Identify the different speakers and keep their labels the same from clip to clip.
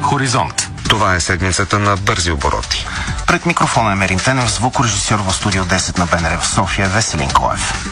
Speaker 1: Хоризонт.
Speaker 2: Това е седмицата на бързи обороти.
Speaker 3: Пред микрофона е Мерин Тенев, звукорежисьор в студио 10 на БНР в София Веселин Коев.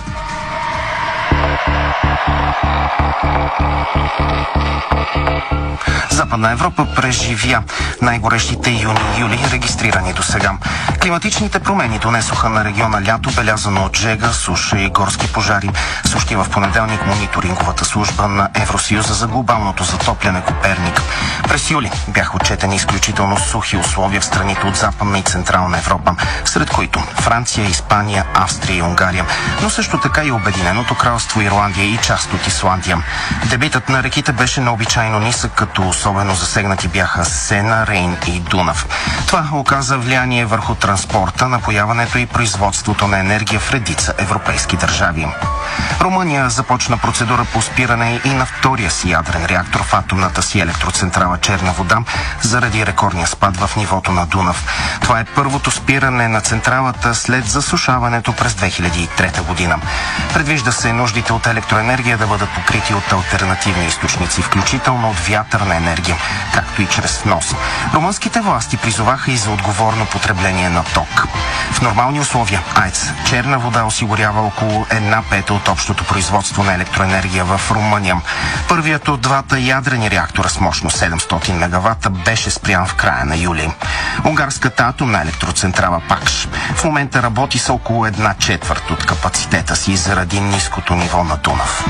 Speaker 3: Западна Европа преживя най-горещите юни и юли, регистрирани до сега. Климатичните промени донесоха на региона лято, белязано от жега, суша и горски пожари. Съобщи в понеделник мониторинговата служба на Евросъюза за глобалното затопляне Коперник. През юли бяха отчетени изключително сухи условия в страните от Западна и Централна Европа, сред които Франция, Испания, Австрия и Унгария, но също така и Обединеното кралство, Ирландия и част от Исландия. Дебитът на реките беше необичайно нисък, като особено засегнати бяха Сена, Рейн и Дунав. Това оказа влияние върху транспорта, напояването и производството на енергия в редица европейски държави. Румъния започна процедура по спиране и на втория си ядрен реактор в атомната си електроцентрала Черна вода заради рекордния спад в нивото на Дунав. Това е първото спиране на централата след засушаването през 2003 година. Предвижда се нуждите от електроенергия да бъдат покрити от алтернативни източници, включително от вятърна енергия, както и чрез внос. Румънските власти призоваха и за отговорно потребление на ток. В нормални условия АЕЦ Черна вода осигурява около 1/5 от общото производство на електроенергия в Румъния. Първият от двата ядрени реактора с мощност 700 мегавата беше спрян в края на юли. Унгарската атомна електроцентрала Пакш в момента работи с около 1/4 от капацитета си заради ниското ниво на Дунав.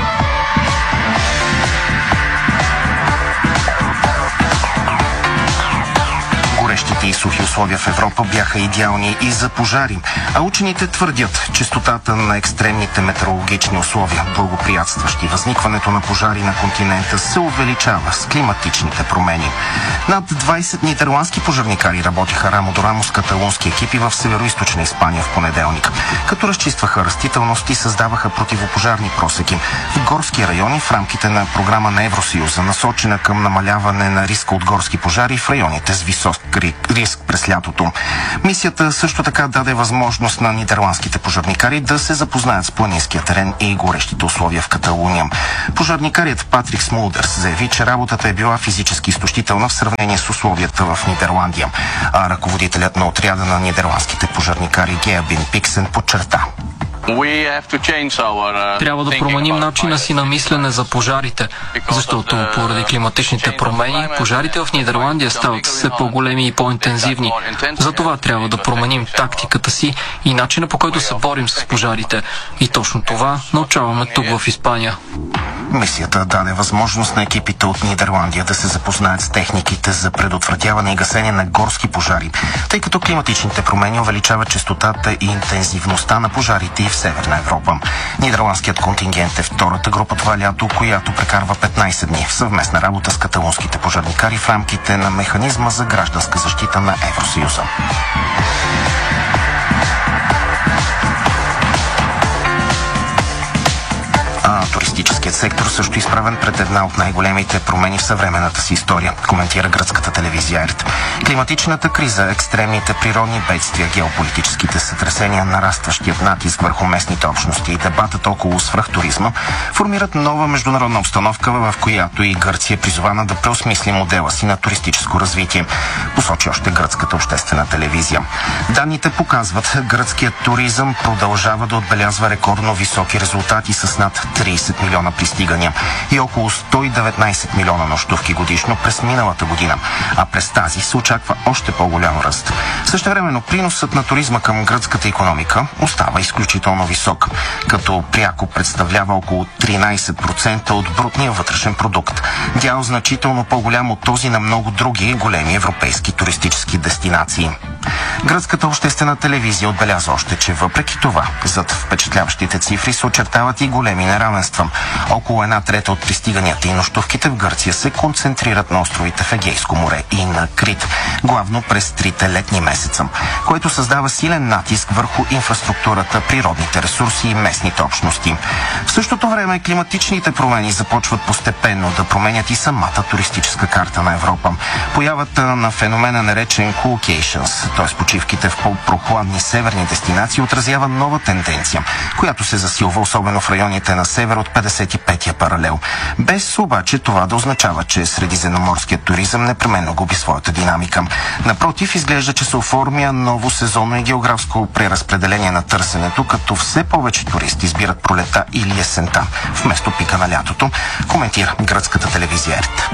Speaker 3: Горещите и сухи условия в Европа бяха идеални и за пожари, а учените твърдят, честотата на екстремните метеорологични условия, благоприятстващи възникването на пожари на континента, се увеличава с климатичните промени. Над 20 нидерландски пожарникари работиха рамо до рамо с каталунски екипи в североизточна Испания в понеделник, като разчистваха растителност и създаваха противопожарни просеки в горски райони в рамките на програма на Евросъюза, насочена към намаляване на риска от горски пожари в районите с висок риск през лятото. Мисията също така даде възможност на нидерландските пожарникари да се запознаят с планинския терен и горещите условия в Каталуния. Пожарникарият Патрик Смулдърс заяви, че работата е била физически изтощителна в сравнение с условията в Нидерландия, а ръководителят на отряда на нидерландските пожарникари Геабин Пиксен подчерта:
Speaker 4: трябва да променим начина си на мислене за пожарите, защото поради климатичните промени пожарите в Нидерландия стават все по-големи и по-интензивни. Затова трябва да променим тактиката си и начина, по който се борим с пожарите. И точно това научаваме тук в Испания.
Speaker 3: Мисията даде възможност на екипите от Нидерландия да се запознаят с техниките за предотвратяване и гасене на горски пожари, тъй като климатичните промени увеличават честотата и интензивността на пожарите и в Северна Европа. Нидерландският контингент е втората група това лято, която прекарва 15 дни в съвместна работа с каталунските пожарникари в рамките на механизма за гражданска защита на Евросъюза. Туристическият сектор също е изправен пред една от най-големите промени в съвременната си история, коментира гръцката телевизия ЕРТ. Климатичната криза, екстремните природни бедствия, геополитическите сътресения, нарастващият натиск върху местните общности и дебатът около свръхтуризма формират нова международна обстановка, в която и Гърция е призована да преосмисли модела си на туристическо развитие, посочи още гръцката обществена телевизия. Данните показват, гръцкият туризъм продължава да отбелязва рекордно високи резултати с над 30 милиона пристигания и около 119 милиона нощувки годишно през миналата година, а през тази се очаква още по-голям ръст. Същевременно приносът на туризма към гръцката икономика остава изключително висок, като пряко представлява около 13% от брутния вътрешен продукт. Дял значително по-голям от този на много други големи европейски туристически дестинации. Гръцката обществена телевизия отбелязва още, че въпреки това, зад впечатляващите цифри се очертават и големи неравенства. Около 1/3 от пристиганията и нощувките в Гърция се концентрират на островите в Егейско море и на Крит, главно през 3 летни месеца, което създава силен натиск върху инфраструктурата, природните ресурси и местните общности. В същото време климатичните промени започват постепенно да променят и самата туристическа карта на Европа. Появата на феномена наречен Coolcations, т.е. почивките в по-прохладни северни дестинации, отразява нова тенденция, която се засилва особено в районите на север от 55-я паралел. Без обаче това да означава, че средиземноморският туризъм непременно губи своята динамика. Напротив, изглежда, че се оформя ново сезонно и географско преразпределение на търсенето, като все повече туристи избират пролета или есента вместо пика на лятото, коментира гръцката телевизия ЕРТ.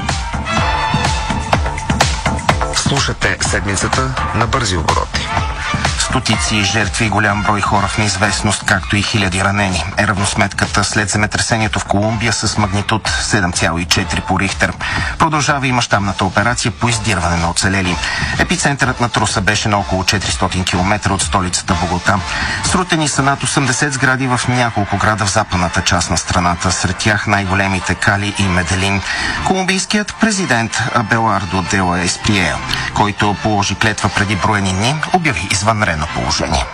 Speaker 2: Слушате седмицата на бързи обороти.
Speaker 3: Стотици жертви и голям брой хора в неизвестност, както и хиляди ранени е равносметката след земетресението в Колумбия с магнитуд 7,4 по Рихтер. Продължава и мащабната операция по издирване на оцелели. Епицентърът на труса беше на около 400 км от столицата Богота. Срутени са над 80 сгради в няколко града в западната част на страната, сред тях най-големите Кали и Меделин. Колумбийският президент Абелардо де ла Есприел, който положи клетва преди броени дни, обяви извънредно положение.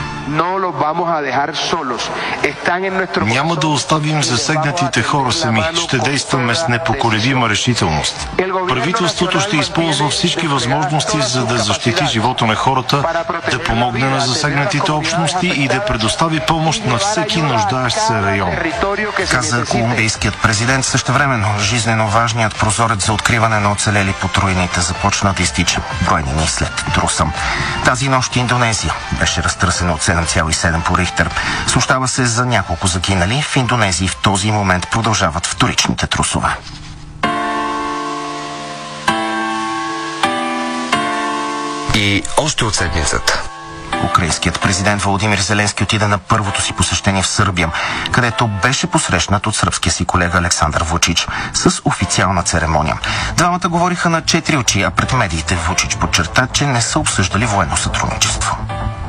Speaker 1: Няма да оставим засегнатите хора сами. Ще действаме с непоколебима решителност. Правителството ще използва всички възможности, за да защити живота на хората, да помогне на засегнатите общности и да предостави помощ на всеки нуждаещ се район.
Speaker 3: Каза колумбийският президент. Същевременно жизнено важният прозорец за откриване на оцелели под руините започна да изтича броени дни след труса. Тази нощ Индонезия беше разтърсена от 7,7 по Рихтер. Съобщава се за няколко загинали. В Индонезия в този момент продължават вторичните трусове.
Speaker 2: И още от седмицата.
Speaker 3: Украинският президент Володимир Зеленски отида на първото си посещение в Сърбия, където беше посрещнат от сръбския си колега Александър Вучич с официална церемония. Двамата говориха на четири очи, а пред медиите Вучич подчерта, че не са обсъждали военно сътрудничество.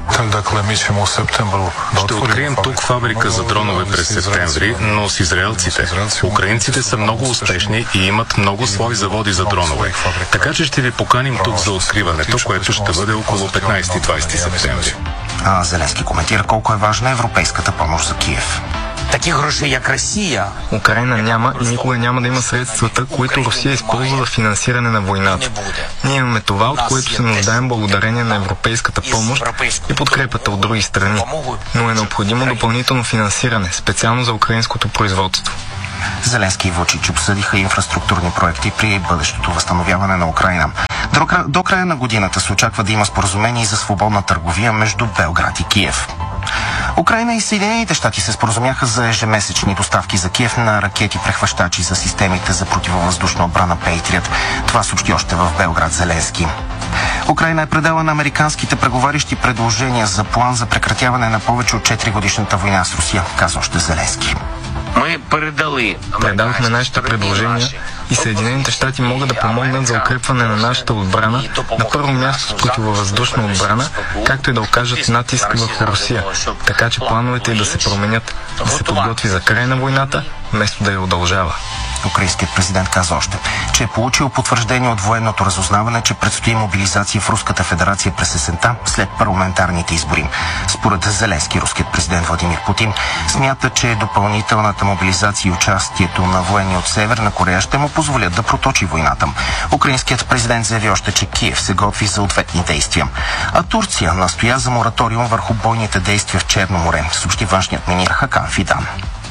Speaker 5: Ще открием тук фабрика за дронове през септември, но с израелците. Украинците са много успешни и имат много свои заводи за дронове. Така че ще ви поканим тук за откриването, което ще бъде около 15-20 септември.
Speaker 3: А Зеленски коментира колко е важна европейската помощ за Киев.
Speaker 6: Таких грошей, як Росия.
Speaker 7: Украйна няма и никога няма да има средствата, които Русия използва за финансиране на войната. Ние имаме това, от което се нуждаем благодарение на европейската помощ и подкрепата от други страни. Но е необходимо допълнително финансиране, специално за украинското производство.
Speaker 3: Зеленски и Вучич обсъдиха инфраструктурни проекти при бъдещото възстановяване на Украйна. До края на годината се очаква да има споразумение за свободна търговия между Белград и Киев. Украйна и Съединените щати се споразумяха за ежемесечни доставки за Киев на ракети-прехващачи за системите за противовъздушна отбрана Пейтриот. Това съобщи още в Белград Зеленски. Украйна е предала на американските преговарящи предложения за план за прекратяване на повече от 4-годишната война с Русия, каза още Зеленски.
Speaker 7: Предавахме нашите предложения и Съединените щати могат да помогнат за укрепване на нашата отбрана, на първо място с противовъздушна отбрана, както и да окажат натиск върху Русия, така че плановете й да се променят, да се подготви за край на войната, вместо да я удължава.
Speaker 3: Украинският президент каза още, че е получил потвърждение от военното разузнаване, че предстои мобилизация в Руската федерация през есента след парламентарните избори. Според Зеленски, руският президент Владимир Путин смята, че допълнителната мобилизация и участието на военни от Северна Корея ще му позволят да проточи войната. Украинският президент заяви още, че Киев се готви за ответни действия. А Турция настоя за мораториум върху бойните действия в Черно море, съобщи външният министър Хакан Фидан.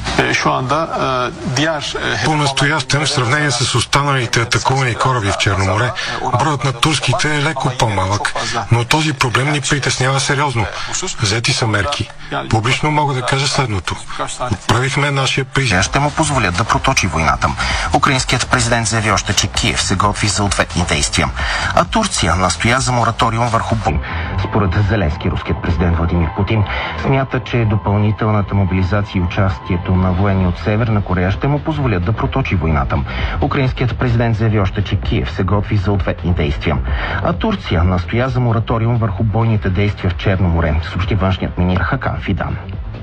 Speaker 8: По-настоящем, в сравнение с останалите атакувани кораби в Черно море, броят на турските е леко по-малък, но този проблем ни притеснява сериозно. Взети са мерки. Публично мога да кажа следното. Отправихме нашия призив.
Speaker 3: Ще му позволят да проточи войната. Украинският президент заяви още, че Киев се готви за ответни действия. А Турция настоя за мораториум върху бой. Според Зеленски, руският президент Владимир Путин смята, че допълнителната мобилизация и участието на военни от Северна Корея ще му позволят да проточи войната. Украинският президент заяви още, че Киев се готви за ответни действия. А Турция настоя за мораториум върху бойните действия в Черно море, съобщи външният министър Хакан Фидан.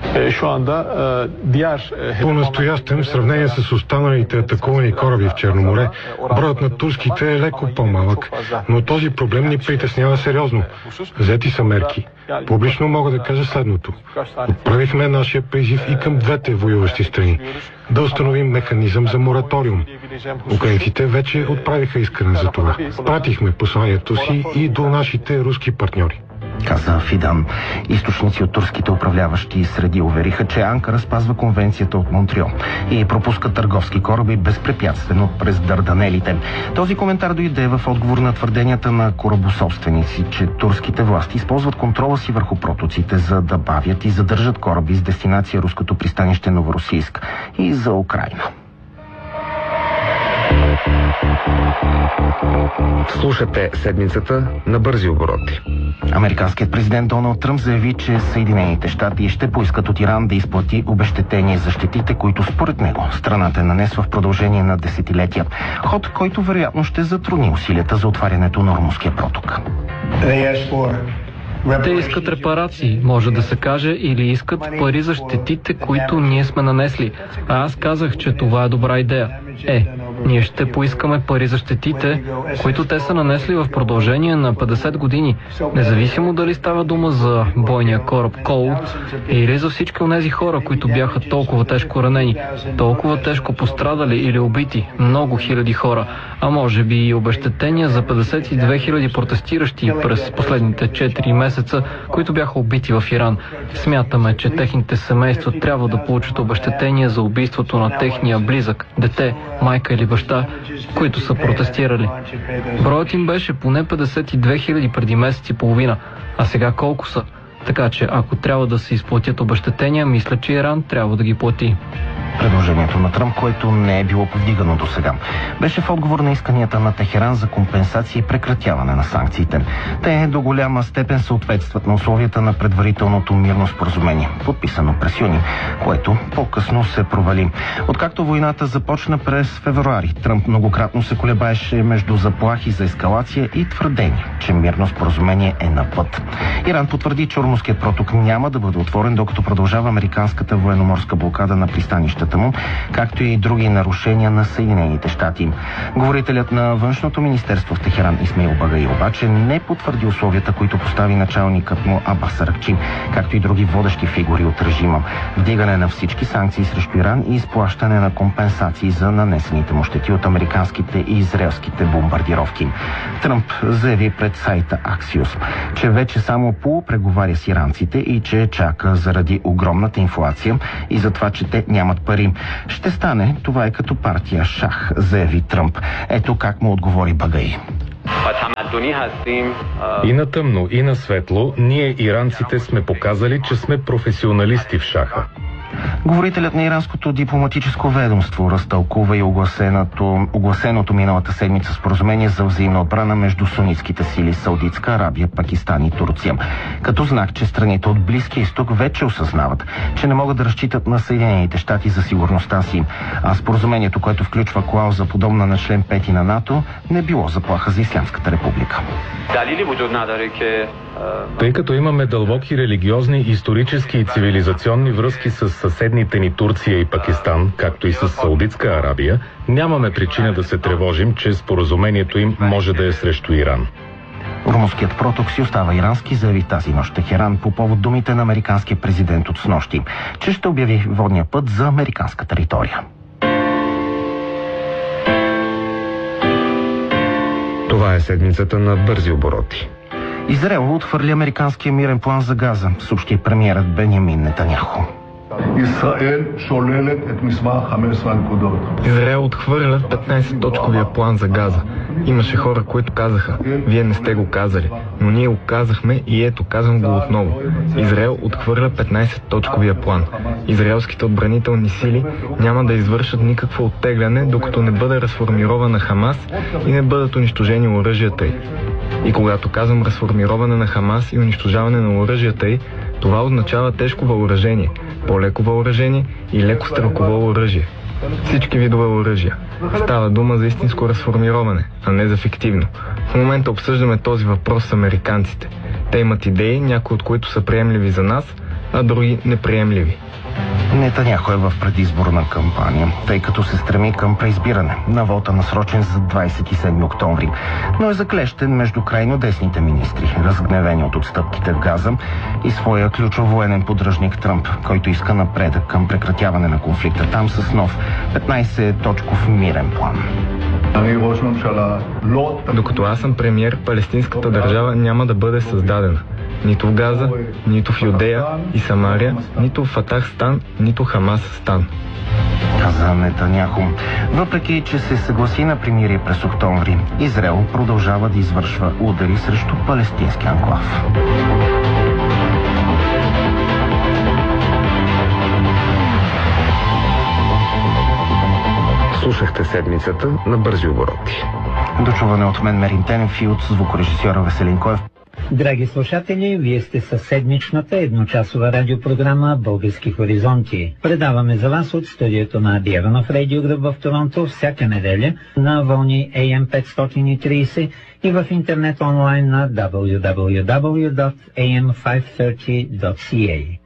Speaker 8: По-настоящем, в сравнение с останалите атакувани кораби в Черно море, броят на турските е леко по-малък, но този проблем ни притеснява сериозно. Взети са мерки. Публично мога да кажа следното. Отправихме нашия призив и към двете воюващи страни да установим механизъм за мораториум. Украинците вече отправиха искане за това. Пратихме посланието си и до нашите руски партньори.
Speaker 3: каза Фидан. Източници от турските управляващи среди увериха, че Анкара спазва конвенцията от Монтреал и пропуска търговски кораби безпрепятствено през Дарданелите. Този коментар дойде в отговор на твърденията на корабособственици, че турските власти използват контрола си върху протоците, за да бавят и задържат кораби с дестинация руското пристанище Новоросийск и за Украйна.
Speaker 2: Слушате седмицата на бързи обороти.
Speaker 3: Американският президент Доналд Тръмп заяви, че Съединените щати ще поискат от Иран да изплати обезщетение за щетите, които според него страната е нанесла в продължение на десетилетия. Ход, който вероятно ще затрудни усилията за отварянето на Ормузския проток.
Speaker 4: Те искат репарации, може да се каже, или искат пари за щетите, които ние сме нанесли. А аз казах, че това е добра идея. Ние ще поискаме пари за щетите, които те са нанесли в продължение на 50 години, независимо дали става дума за бойния кораб Кол или за всички онези хора, които бяха толкова тежко ранени, толкова тежко пострадали или убити, много хиляди хора, а може би и обезщетения за 52 000 протестиращи през последните 4 месеца, които бяха убити в Иран. Смятаме, че техните семейства трябва да получат обезщетения за убийството на техния близък, дете, майка или баща, които са протестирали. Броят им беше поне 52 000 преди месец и половина, а сега колко са? Така че, ако трябва да се изплатят обезщетения, мисля, че Иран трябва да ги плати.
Speaker 3: Предложението на Тръмп, което не е било повдигано до сега, беше в отговор на исканията на Техеран за компенсация и прекратяване на санкциите. Те до голяма степен съответстват на условията на предварителното мирно споразумение, подписано през юни, което по-късно се провали. Откакто войната започна през февруари, Тръмп многократно се колебаеше между заплахи за ескалация и твърдение, че мирно споразумение е на път. Иран потвърди, че Ормузският проток няма да бъде отворен, докато продължава американската военноморска блокада на пристанищата му, както и други нарушения на Съединените щати. Говорителят на външното министерство в Техеран Исмаил Багаи обаче не потвърди условията, които постави началникът му Абас Аракчи, както и други водещи фигури от режима. Вдигане на всички санкции срещу Иран и изплащане на компенсации за нанесените му щети от американските и израелските бомбардировки. Тръмп заяви пред сайта Axios, че вече само полупреговаря с иранците и че чака заради огромната инфлация и за това, че те нямат пари. Ще стане, това е като партия шах, заяви Тръмп. Ето как му отговори Багаи.
Speaker 5: И на тъмно, и на светло, ние иранците сме показали, че сме професионалисти в шаха.
Speaker 3: Говорителят на иранското дипломатическо ведомство разтълкува и огласеното миналата седмица споразумение за взаимна отбрана между сунитските сили Саудитска Арабия, Пакистан и Турция. Като знак, че страните от Близкия изток вече осъзнават, че не могат да разчитат на Съединените щати за сигурността си. А споразумението, което включва клауза подобна на член 5 на НАТО, не било заплаха за Ислямската република.
Speaker 5: Тъй като имаме дълбоки религиозни, исторически и цивилизационни връзки с съседните ни Турция и Пакистан, както и с Саудитска Арабия, нямаме причина да се тревожим, че споразумението им може да е срещу Иран.
Speaker 3: Ормузският проток си остава ирански, заяви тази нощ Техеран по повод думите на американския президент от снощи, че ще обяви водния път за американска територия.
Speaker 2: Това е седмицата на бързи обороти.
Speaker 3: Израел отхвърли американския мирен план за Газа, съобщи премиерът Бенямин Нетаняху.
Speaker 7: Израел отхвърля 15-точковия план за Газа. Имаше хора, които казаха: вие не сте го казали, но ние го казахме и ето, казвам го отново. Израел отхвърля 15-точковия план. Израелските отбранителни сили няма да извършат никакво оттегляне, докато не бъде разформирована Хамас и не бъдат унищожени оръжията й. И когато казвам разформироване на Хамас и унищожаване на оръжията й, това означава тежко въоръжение, по-леко въоръжение и леко стрелково оръжие. Всички видове оръжия. Става дума за истинско разформироване, а не за фиктивно. В момента обсъждаме този въпрос с американците. Те имат идеи, някои от които са приемливи за нас, а други неприемливи.
Speaker 3: Нетаняху е в предизборна кампания, тъй като се стреми към преизбиране на вота, насрочен за 27 октомври, но е заклещен между крайно десните министри, разгневени от отстъпките в Газа, и своя ключов военен поддръжник Тръмп, който иска напредък към прекратяване на конфликта там с нов 15-точков мирен план.
Speaker 7: Докато аз съм премиер, палестинската държава няма да бъде създадена. Нито в Газа, нито в Юдея и Самария, нито в Фатах стан, нито Хамас стан.
Speaker 3: Каза Нетаняху. Въпреки, че се съгласи на примирие през октомври, Израел продължава да извършва удари срещу палестински анклав.
Speaker 2: Слушахте седмицата на бързи обороти.
Speaker 3: Дочуване от мен Мерин Тенев и от звукорежисьора Веселин Коев.
Speaker 9: Драги слушатели, вие сте със седмичната едночасова радиопрограма «Български хоризонти». Предаваме за вас от студиото на Диеванов радиогръб в Торонто всяка неделя на вълни AM 530 и в интернет онлайн на www.am530.ca.